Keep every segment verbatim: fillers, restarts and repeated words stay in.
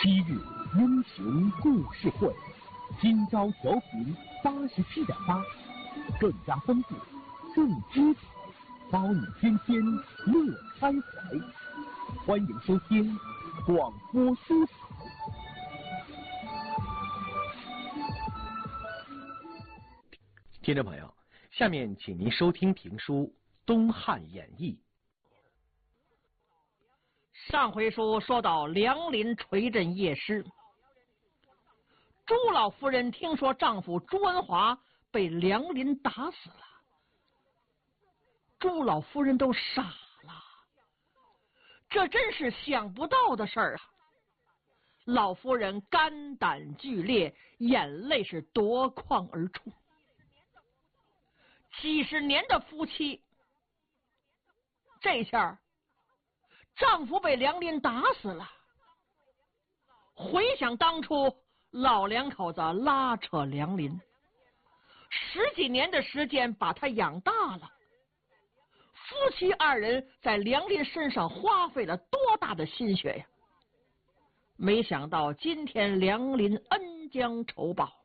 昔日英雄故事会，今朝调频八十七点八，更加丰富，更精彩，包你天天乐开怀。欢迎收听广播书彩。听众朋友，下面请您收听评书《东汉演义》。 上回书说到梁林垂镇夜尸，朱老夫人听说丈夫朱文华被梁林打死了，朱老夫人都傻了，这真是想不到的事儿啊！老夫人肝胆俱裂，眼泪是夺眶而出。几十年的夫妻，这下丈夫被梁林打死了。回想当初老两口子拉扯梁林，十几年的时间把他养大了，夫妻二人在梁林身上花费了多大的心血呀！没想到今天梁林恩将仇报，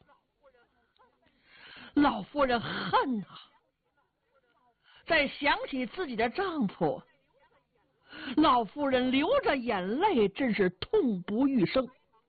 老夫人恨啊！再想起自己的丈夫，老夫人流着眼泪，真是痛不欲生。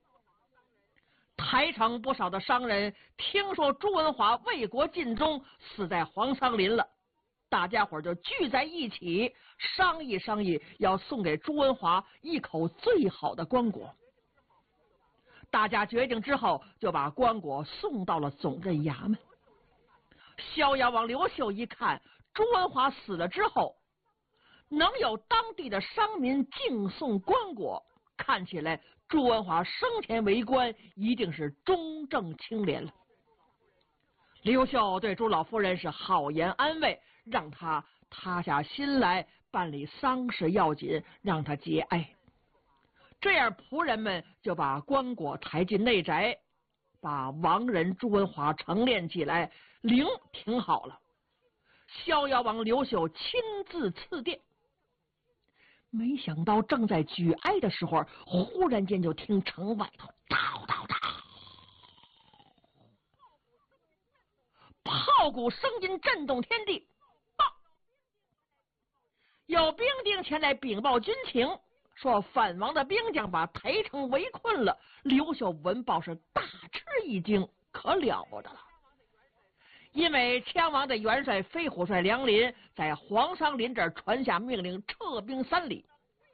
台城不少的商人听说朱文华为国尽忠，死在黄桑林了，大家伙就聚在一起商议商议，要送给朱文华一口最好的棺椁。大家决定之后，就把棺椁送到了总镇衙门。逍遥王刘秀一看朱文华死了之后，能有当地的商民敬送棺椁，看起来朱文华生前为官一定是忠正清廉了。刘秀对朱老夫人是好言安慰，让她塌下心来办理丧事要紧，让她节哀。这样仆人们就把棺椁抬进内宅，把亡人朱文华成殓起来，灵停好了。逍遥王刘秀亲自赐殿，没想到正在举哀的时候，忽然间就听城外头叨叨叨，炮鼓声音震动天地。报！有兵丁前来禀报军情，说反王的兵将把台城围困了。刘秀闻报是大吃一惊，可了不得了。因为羌王的元帅飞虎帅梁林在黄桑林这儿传下命令，撤兵三里。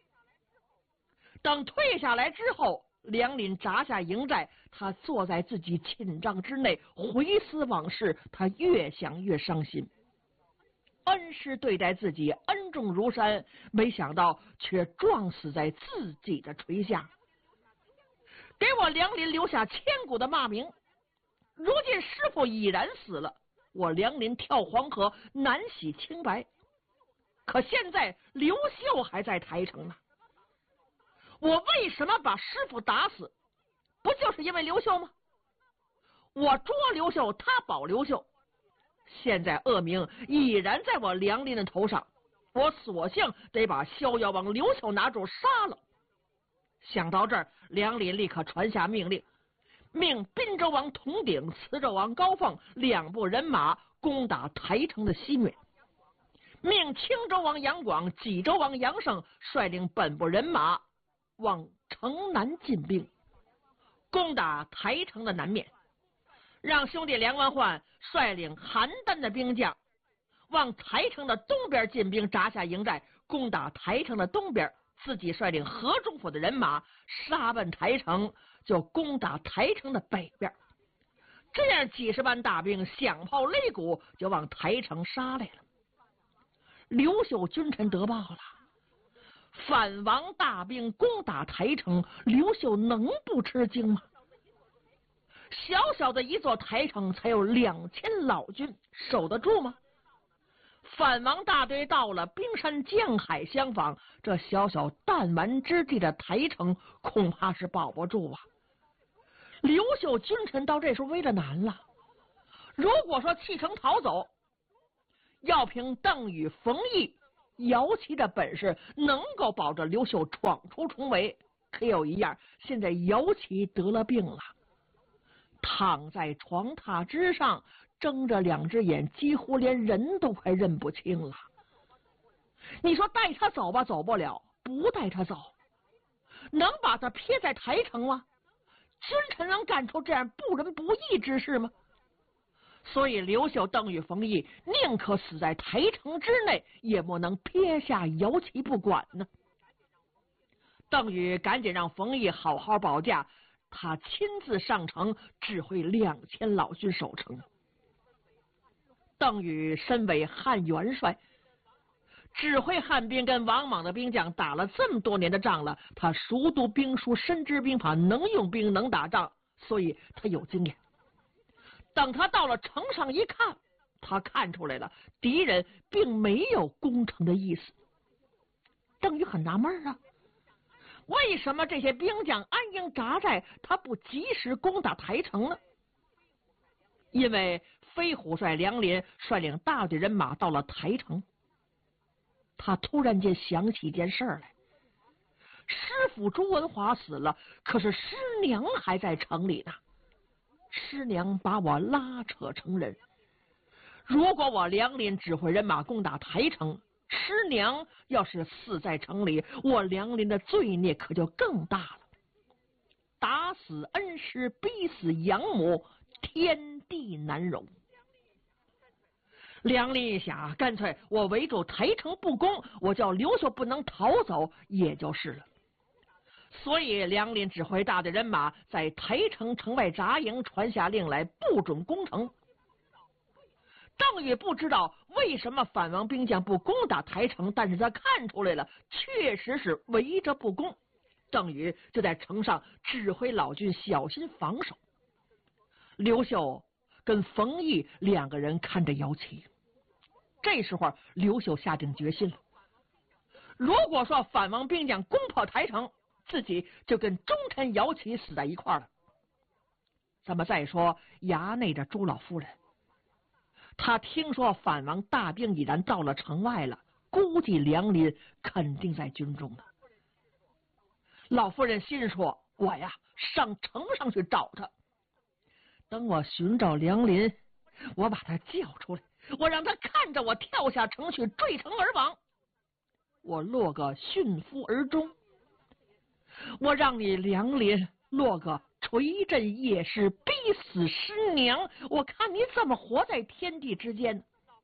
等退下来之后，梁林扎下营寨，他坐在自己寝帐之内，回思往事，他越想越伤心。恩师对待自己恩重如山，没想到却撞死在自己的麾下，给我梁林留下千古的骂名。如今师傅已然死了，我梁林跳黄河难洗清白，可现在刘秀还在台城呢。我为什么把师傅打死？不就是因为刘秀吗？我捉刘秀，他保刘秀，现在恶名已然在我梁林的头上，我索性得把逍遥王刘秀拿住杀了。想到这儿，梁林立刻传下命令，命滨州王佟鼎、磁州王高凤两部人马攻打台城的西面，命青州王杨广、济州王杨胜率领本部人马往城南进兵，攻打台城的南面，让兄弟梁万焕率领邯郸的兵将往台城的东边进兵，扎下营寨攻打台城的东边，自己率领河中府的人马杀奔台城，就攻打台城的北边。这样几十万大兵响炮擂鼓就往台城杀来了。刘秀君臣得报了，反王大兵攻打台城，刘秀能不吃惊吗？小小的一座台城才有两千老军，守得住吗？反王大队到了，冰山将海相仿，这小小弹丸之地的台城恐怕是保不住啊。刘秀君臣到这时候为了难了，如果说弃城逃走，要凭邓禹、冯异、姚琦的本事能够保着刘秀闯出重围，可有一样， 现在姚启得了病了，躺在床榻之上，睁着两只眼，几乎连人都快认不清了。你说带他走吧，走不了；不带他走，能把他撇在台城吗？君臣能干出这样不仁不义之事吗？所以刘秀、邓禹、冯异宁可死在台城之内，也不能撇下姚启不管呢。邓禹赶紧让冯异好好保驾，他亲自上城指挥两千老军守城。邓禹身为汉元帅，指挥汉兵跟王莽的兵将打了这么多年的仗了，他熟读兵书，深知兵法，能用兵，能打仗，所以他有经验。等他到了城上一看，他看出来了，敌人并没有攻城的意思。邓禹很纳闷啊，为什么这些兵将安营扎寨，他不及时攻打台城呢？因为飞虎帅梁林率领大队人马到了台城，他突然间想起一件事来，师傅朱文华死了，可是师娘还在城里呢。师娘把我拉扯成人，如果我梁林指挥人马攻打台城，师娘要是死在城里，我梁林的罪孽可就更大了。打死恩师，逼死养母，天地难容。梁林一想，干脆我围住台城不攻，我叫刘秀不能逃走，也就是了。所以梁林指挥大队人马在台城城外扎营，传下令来，不准攻城。邓禹不知道为什么反王兵将不攻打台城，但是他看出来了，确实是围着不攻。邓禹就在城上指挥老军小心防守。刘秀跟冯异两个人看着姚启。这时候刘秀下定决心了，如果说反王兵将攻破台城，自己就跟忠臣姚启死在一块了。咱们再说衙内的朱老夫人，他听说反王大兵已然到了城外了，估计梁林肯定在军中呢。老夫人心说，我呀上城上去找他，等我寻找梁林，我把他叫出来，我让他看着我跳下城去，坠城而亡，我落个殉夫而终。我让你梁林落个垂震夜尸，逼死师娘，我看你怎么活在天地之间。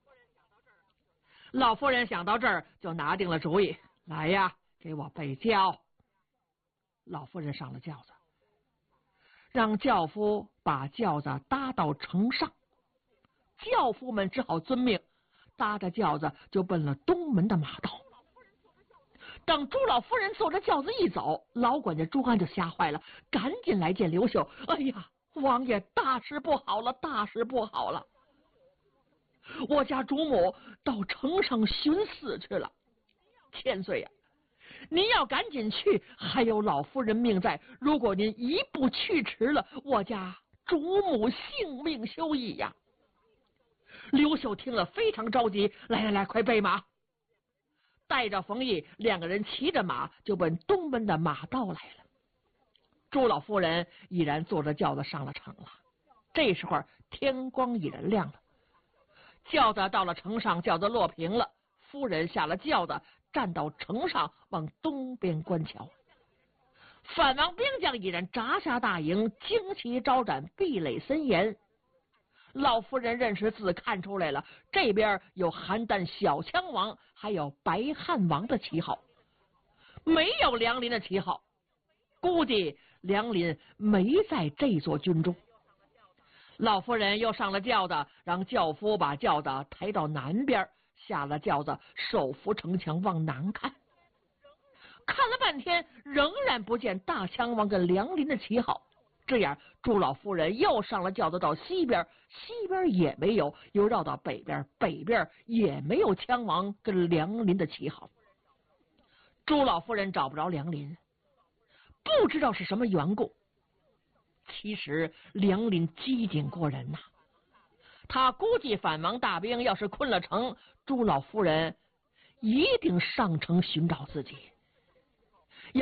老夫人想到这儿，就拿定了主意，来呀，给我备轿。老夫人上了轿子，让轿夫把轿子搭到城上，轿夫们只好遵命，搭着轿子就奔了东门的马道。等朱老夫人坐着轿子一走，老管家朱安就吓坏了，赶紧来见刘秀。哎呀，王爷，大事不好了，大事不好了！我家主母到城上寻死去了。千岁呀、啊，您要赶紧去，还有老夫人命在。如果您一步去迟了，我家主母性命休矣呀！刘秀听了非常着急，来来来，快备马！带着冯异两个人骑着马就奔东门的马道来了。朱老夫人已然坐着轿子上了城了。这时候天光已然亮了，轿子到了城上，轿子落平了，夫人下了轿子，站到城上往东边观瞧。反王兵将已然扎下大营，旌旗招展，壁垒森严。老夫人认识字，看出来了，这边有邯郸小羌王，还有白汉王的旗号，没有梁林的旗号，估计梁林没在这座军中。老夫人又上了轿子，让轿夫把轿子抬到南边，下了轿子，手扶城墙往南看，看了半天，仍然不见大羌王跟梁林的旗号。这样朱老夫人又上了轿子到西边，西边也没有，又绕到北边，北边也没有羌王跟梁林的旗号。朱老夫人找不着梁林，不知道是什么缘故。其实梁林机警过人呐、啊，他估计反王大兵要是困了城，朱老夫人一定上城寻找自己。